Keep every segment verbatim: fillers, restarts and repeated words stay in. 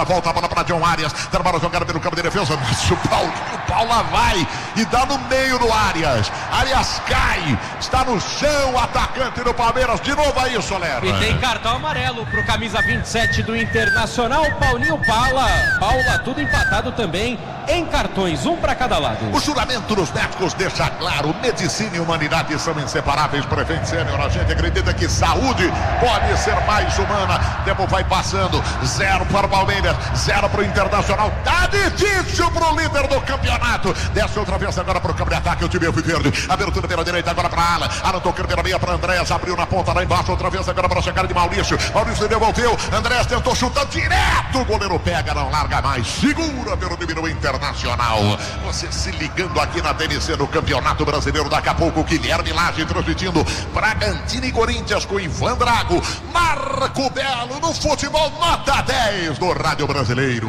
Volta a bola para John Arias, trabalha jogada pelo campo de defesa. Nossa, o Paulinho, Paula vai e dá no meio do Arias. Arias cai, está no chão, atacante do Palmeiras. De novo aí, Soler. E tem cartão amarelo pro camisa vinte e sete do Internacional, Paulinho Paula. Paula, tudo empatado também em cartões, um para cada lado. O juramento dos médicos deixa claro: medicina e humanidade são inseparáveis. Prefeito Sênior, a gente acredita que saúde pode ser mais humana. Tempo vai passando, zero para o Palmeiras, zero para o Internacional. Tá difícil pro líder do campeonato. Desce outra vez agora pro campo de ataque, o time é verde. Abertura pela direita agora para Alan. Alan tocando pela meia para Andréas, abriu na ponta lá embaixo, outra vez agora para a chegada de Maurício. Maurício devolveu, Andréas tentou chutar direto, o goleiro pega, não larga mais, segura pelo time do Internacional. Você se ligando aqui na T N C no Campeonato Brasileiro. Daqui a pouco Guilherme Lage transmitindo Bragantino e Corinthians com Ivan Drago, Marco Belo no futebol nota dez do Rádio Brasileiro.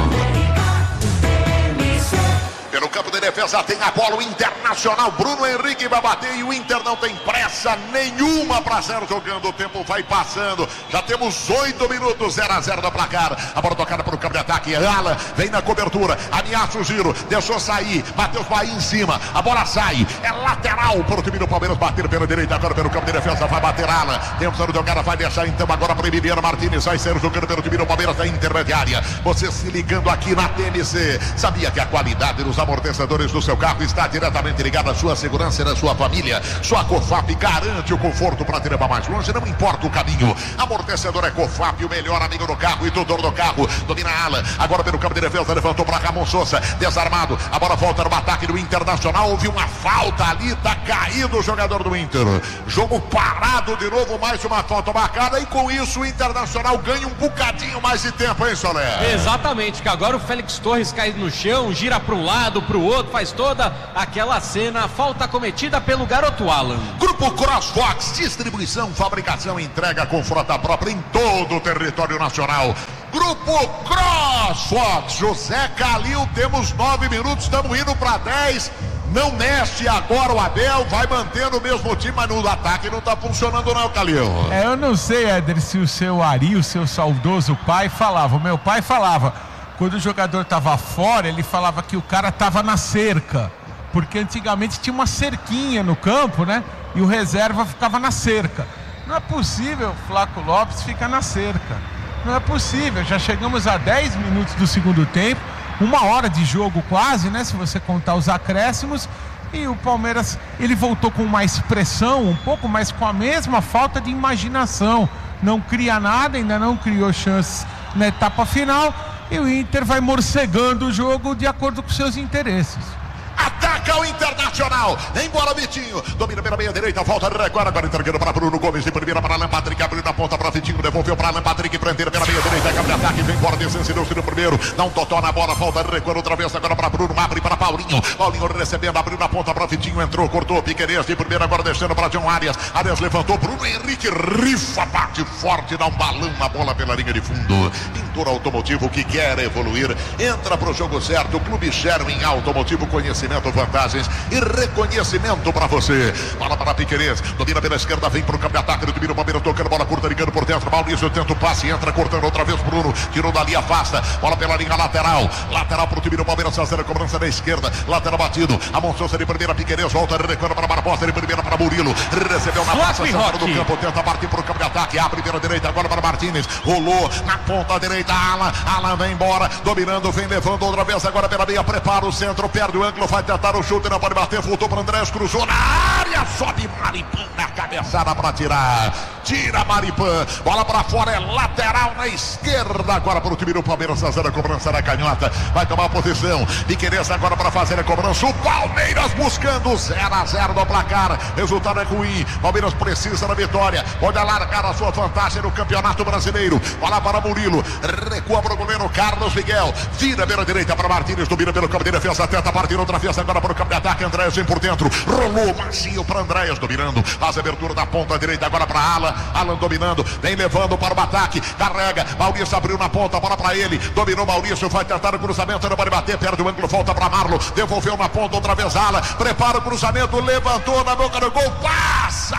Pelo campo de defesa tem a bola o Internacional. Bruno Henrique vai bater e o Inter não tem pressa nenhuma para sair jogando. O tempo vai passando. Já temos oito minutos, zero a zero no placar. A bola tocada para o campo de ataque. Alan vem na cobertura, ameaça o giro, deixou sair. Matheus Bahia em cima. A bola sai. É lateral para o time do Palmeiras bater pela direita. Agora pelo campo de defesa vai bater Alan. Tempo de jogada, vai deixar então agora para o Emiliano Martins. Vai ser jogando pelo time do Palmeiras da intermediária. Você se ligando aqui na T N C. Sabia que a qualidade dos amortecedores do seu carro está diretamente ligada à sua segurança e da sua família? Sua Cofap garante o conforto para te levar mais longe, não importa o caminho. Amortecedor é Cofap, o melhor amigo do carro e tutor do carro. Domina a Alan, agora pelo campo de defesa, levantou para Ramon Sousa, desarmado. A bola volta no ataque do Internacional. Houve uma falta ali, tá caído o jogador do Inter. Jogo parado de novo, mais uma falta marcada e com isso o Internacional ganha um bocadinho mais de tempo, hein, Soler? Exatamente, que agora o Félix Torres cai no chão, gira para um lado, para o outro, faz toda aquela cena, falta cometida pelo garoto Alan. Grupo CrossFox, distribuição, fabricação e entrega com frota própria em todo o território nacional. Grupo CrossFox, José Calil, temos nove minutos, estamos indo para dez. Não mexe agora o Abel, vai mantendo o mesmo time, mas no ataque não tá funcionando não, Calil. É, eu não sei, Éder, se o seu Ari, o seu saudoso pai falava, o meu pai falava, quando o jogador tava fora, ele falava que o cara tava na cerca, porque antigamente tinha uma cerquinha no campo, né? E o reserva ficava na cerca. Não é possível o Flaco Lopes ficar na cerca. Não é possível, já chegamos a dez minutos do segundo tempo, uma hora de jogo quase, né? Se você contar os acréscimos, e o Palmeiras, ele voltou com mais pressão, um pouco, mas com a mesma falta de imaginação. Não cria nada, ainda não criou chances na etapa final, e o Inter vai morcegando o jogo de acordo com seus interesses. Ataca o Internacional, embora Vitinho, domina pela meia direita, volta agora, agora entregando para Bruno Gomes, de primeira para Alan Patrick, abriu na ponta para Vitinho, devolveu para Alan Patrick, prender pela meia direita, cabo de ataque, vem embora, descendo no primeiro, dá um totó na bola, volta recuando outra vez, agora para Bruno, abre para Paulinho, Paulinho recebendo, abriu na ponta para Vitinho, entrou, cortou, Piquerez de primeira, agora deixando para John Arias, Arias levantou, Bruno Henrique, rifa, bate forte, dá um balão na bola pela linha de fundo. Pintura Automotivo que quer evoluir, entra pro jogo certo, Clube Sherwin Automotivo, conhecimento, vantagens e reconhecimento para você. Bola para Piquerez, domina pela esquerda, vem pro campo de ataque do time do Palmeiras, tocando bola curta, ligando por dentro, Maurício tenta o passe, entra cortando outra vez Bruno, tirou dali, afasta, bola pela linha lateral, lateral pro time do Palmeiras, fazendo a cobrança da esquerda, lateral batido, a Monsosa de primeira, Piquerez volta, recuando para Barbosa, de primeira para Murilo, recebeu na passa, central do campo, tenta partir pro campo de ataque, abre pela direita, agora para Martínez, rolou na ponta direita, Alan, Alan vem embora, dominando, vem levando outra vez, agora pela meia, prepara o centro, perde o ângulo, vai tentar o chute, não pode bater, voltou para Andrés, cruzou na área, sobe Maripan na cabeçada para tirar, tira Maripan, bola para fora, é lateral na esquerda, agora para o time do Palmeiras, fazendo a cobrança na canhota, vai tomar a posição, Piquerez agora para fazer a cobrança, o Palmeiras buscando zero a zero no placar, resultado é ruim, Palmeiras precisa da vitória, pode alargar a sua vantagem no Campeonato Brasileiro, bola para Murilo, recua para o goleiro Carlos Miguel, vira pela direita para Martínez, domina pelo campo de defesa, tenta partir outra vez agora para o campo de ataque, Andréas vem por dentro, rolou macio para Andréas, dominando, faz a abertura da ponta direita agora para Alan, Alan dominando, vem levando para o ataque, carrega, Maurício abriu na ponta, bola para ele, dominou Maurício, vai tentar o cruzamento, não pode bater, perde o ângulo, volta para Marlon, devolveu na ponta outra vez Alan, prepara o cruzamento, levantou na boca do gol, passa, bateu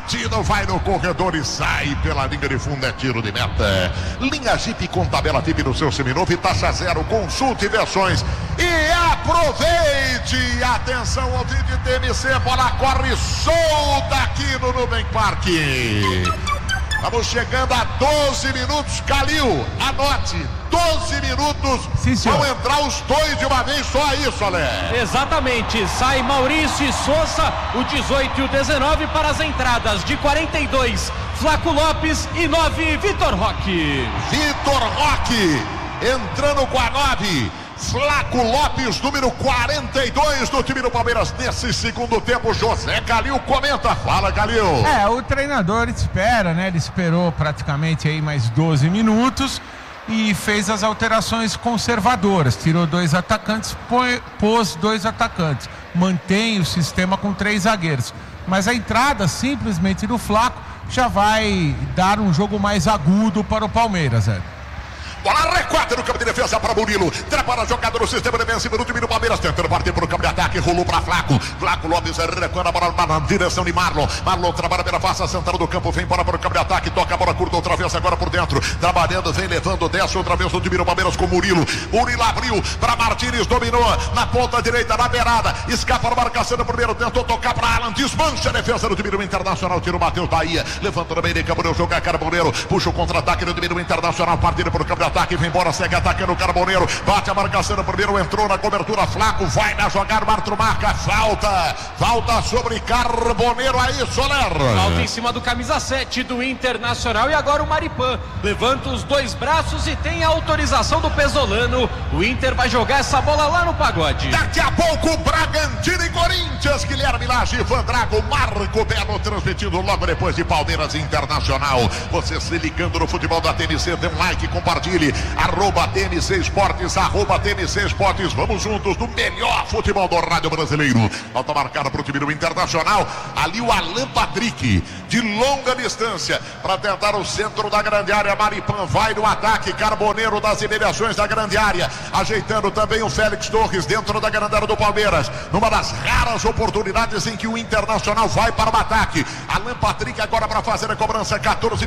batida, vai no corredor e sai pela linha de fundo, é tiro de meta. Linha Jeep com tabela V I P no seu seminovo e taxa zero, consulte versões e aproveite. Atenção, ouvinte T M C, bola corre solta aqui no Nubank Parque. Estamos chegando a doze minutos, Calil, anote, doze minutos, sim, vão entrar os dois de uma vez, só isso, Alé. Exatamente, sai Maurício e Souza, o dezoito e o dezenove para as entradas de quarenta e dois, Flaco Lopes e nove, Vitor Roque. Vitor Roque, entrando com a nove. Flaco Lopes, número quarenta e dois do time do Palmeiras nesse segundo tempo. José Calil comenta, fala Calil. É, o treinador espera, né? Ele esperou praticamente aí mais doze minutos e fez as alterações conservadoras. Tirou dois atacantes, pôs dois atacantes. Mantém o sistema com três zagueiros. Mas a entrada simplesmente do Flaco já vai dar um jogo mais agudo para o Palmeiras, é. Bola recuada no campo de defesa para Murilo. Trapa a jogada no sistema defensivo do time do Palmeiras. Tentando partir para o campo de ataque. Rolou para Flaco. Flaco Lopes recuando a bola na direção de Marlon. Marlon trabalha pela face central do campo. Vem embora para o campo de ataque. Toca a bola curta outra vez agora por dentro. Trabalhando, vem levando. Desce outra vez o time do Palmeiras com Murilo. Murilo abriu para Martínez. Dominou na ponta direita, na beirada. Escapa a marcação no primeiro. Tentou tocar para Alan. Desmancha a defesa do time do Internacional. Tira o Matheus Bahia. Levanta no meio de campo. Deu jogar Carboneiro. Puxa o contra-ataque do time do Internacional. Partindo para o campo de ataque, vem embora, segue atacando o Carboneiro, bate a marcação no primeiro, entrou na cobertura, Flaco, vai na jogada, Martro marca, falta, falta sobre Carboneiro, aí Soler. Falta em cima do camisa sete do Internacional e agora o Maripan, levanta os dois braços e tem a autorização do Pesolano, o Inter vai jogar essa bola lá no Pagode. Daqui a pouco, Bragantino e Corinthians, Guilherme Lage, Ivan Drago, Marco Belo, transmitindo logo depois de Palmeiras Internacional. Você se ligando no futebol da T M C, dê um like, compartilhe. Arroba T M C Esportes, arroba T M C Esportes, vamos juntos no melhor futebol do rádio brasileiro. Falta marcada para o time do Internacional, ali o Alan Patrick, de longa distância, para tentar o centro da grande área. Maripan vai no ataque, Carboneiro das imediações da grande área, ajeitando também o Félix Torres dentro da grande área do Palmeiras, numa das raras oportunidades em que o Internacional vai para o ataque. Alan Patrick agora para fazer a cobrança, quatorze